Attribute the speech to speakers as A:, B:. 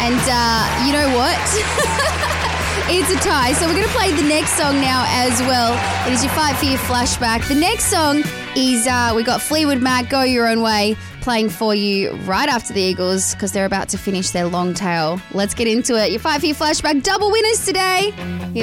A: And you know what? It's a tie. So we're going to play the next song now as well. It is your Fight for Your flashback. The next song is we got Fleetwood Mac, Go Your Own Way, playing for you right after the Eagles because they're about to finish their long tail. Let's get into it. Your Fight for Your flashback double winners today.